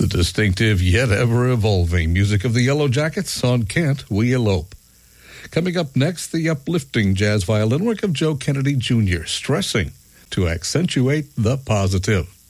The distinctive yet ever-evolving music of the Yellow Jackets on Can't We Elope. Coming up next, the uplifting jazz violin work of Joe Kennedy Jr., stressing to accentuate the positive.